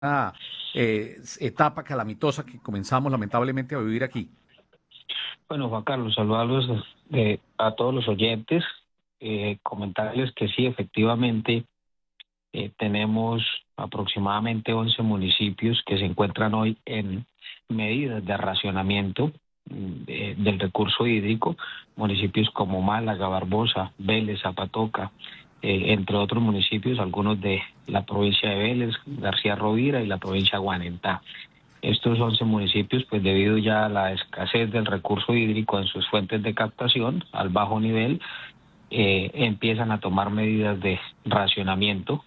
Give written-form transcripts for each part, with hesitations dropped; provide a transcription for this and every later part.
etapa calamitosa que comenzamos lamentablemente a vivir aquí. Bueno, Juan Carlos, saludarlos a todos los oyentes, comentarles que sí, efectivamente, tenemos aproximadamente 11 municipios que se encuentran hoy en medidas de racionamiento del recurso hídrico, municipios como Málaga, Barbosa, Vélez, Zapatoca, entre otros municipios, algunos de la provincia de Vélez, García Rovira y la provincia de Guanentá. Estos 11 municipios, pues debido ya a la escasez del recurso hídrico en sus fuentes de captación, al bajo nivel, empiezan a tomar medidas de racionamiento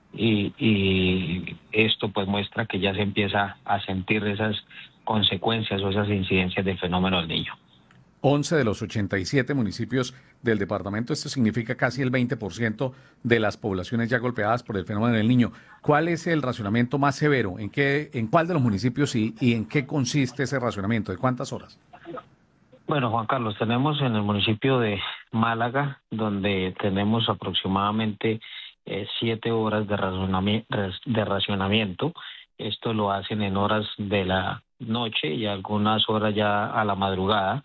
y esto pues muestra que ya se empieza a sentir esas consecuencias o esas incidencias del fenómeno del niño. 11 de los 87 municipios del departamento, esto significa casi el 20% de las poblaciones ya golpeadas por el fenómeno del niño. ¿Cuál es el racionamiento más severo? En cuál de los municipios y en qué consiste ese racionamiento? ¿De cuántas horas? Bueno, Juan Carlos, tenemos en el municipio de Málaga, donde tenemos aproximadamente 7 horas de racionamiento. Esto lo hacen en horas de la noche y algunas horas ya a la madrugada.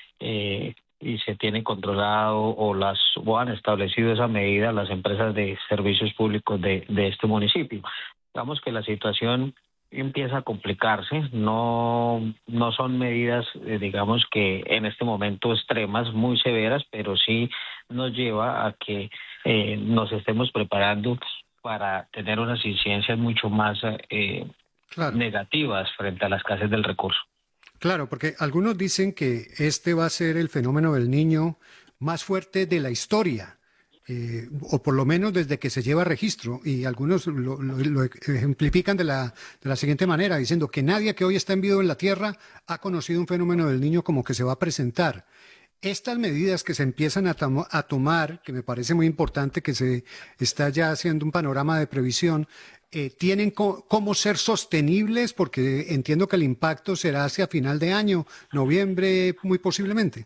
Y se tiene controlado o han establecido esa medida las empresas de servicios públicos de este municipio. Digamos que la situación empieza a complicarse, no son medidas, digamos que en este momento extremas, muy severas, pero sí nos lleva a que nos estemos preparando para tener unas incidencias mucho más Claro, negativas frente a la escasez del recurso. claro, porque algunos dicen que este va a ser el fenómeno del niño más fuerte de la historia, o por lo menos desde que se lleva registro, y algunos lo ejemplifican de la siguiente manera, diciendo que nadie que hoy está en vivo en la Tierra ha conocido un fenómeno del niño como que se va a presentar. Estas medidas que se empiezan a tomar, que me parece muy importante que se está ya haciendo un panorama de previsión, tienen cómo ser sostenibles, porque entiendo que el impacto será hacia final de año, noviembre, muy posiblemente.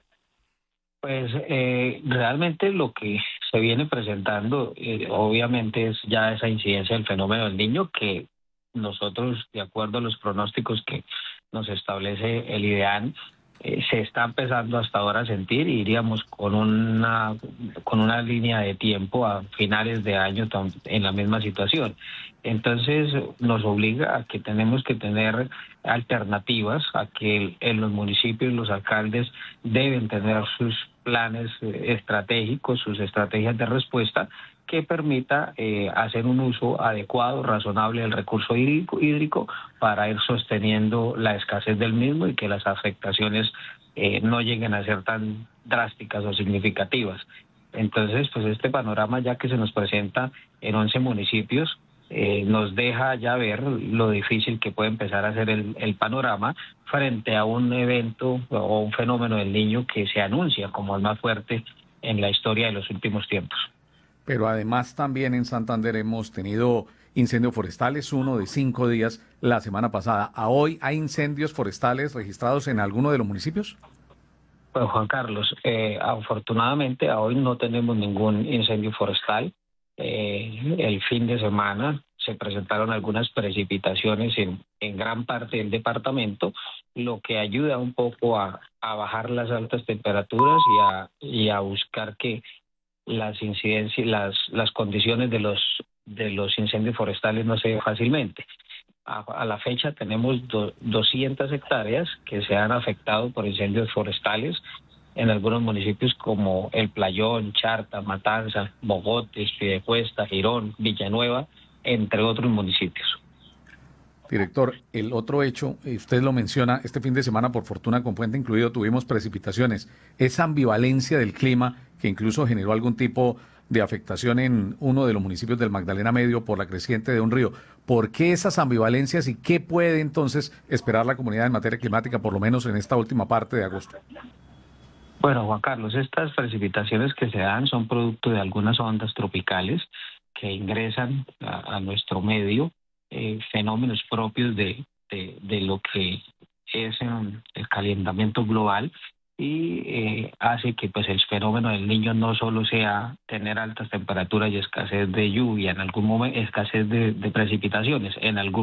Pues realmente lo que se viene presentando, obviamente, es ya esa incidencia del fenómeno del niño que nosotros, de acuerdo a los pronósticos que nos establece el IDEAN, se está empezando hasta ahora a sentir y iríamos con una línea de tiempo a finales de año en la misma situación. Entonces nos obliga a que tenemos que tener alternativas, a que en los municipios los alcaldes deben tener sus planes estratégicos, sus estrategias de respuesta que permita hacer un uso adecuado, razonable del recurso hídrico para ir sosteniendo la escasez del mismo y que las afectaciones no lleguen a ser tan drásticas o significativas. Entonces, pues este panorama ya que se nos presenta en 11 municipios, nos deja ya ver lo difícil que puede empezar a ser el panorama frente a un evento o un fenómeno del niño que se anuncia como el más fuerte en la historia de los últimos tiempos. Pero además también en Santander hemos tenido incendios forestales, uno de 5 días la semana pasada. ¿A hoy hay incendios forestales registrados en alguno de los municipios? Pues Juan Carlos, afortunadamente a hoy no tenemos ningún incendio forestal. El fin de semana se presentaron algunas precipitaciones en gran parte del departamento, lo que ayuda un poco a bajar las altas temperaturas y a buscar que las incidencias, las condiciones de los incendios forestales no se den fácilmente. A la fecha tenemos 200 hectáreas que se han afectado por incendios forestales en algunos municipios como El Playón, Charta, Matanza, Mogotes, Piedecuesta, Girón, Villanueva, entre otros municipios. Director, el otro hecho, usted lo menciona, este fin de semana, por fortuna con puente incluido, tuvimos precipitaciones. Esa ambivalencia del clima que incluso generó algún tipo de afectación en uno de los municipios del Magdalena Medio por la creciente de un río. ¿Por qué esas ambivalencias y qué puede entonces esperar la comunidad en materia climática, por lo menos en esta última parte de agosto? Bueno, Juan Carlos, estas precipitaciones que se dan son producto de algunas ondas tropicales que ingresan a nuestro medio, fenómenos propios de lo que es el calentamiento global y hace que pues el fenómeno del Niño no solo sea tener altas temperaturas y escasez de lluvia, en algún momento escasez de precipitaciones, en algún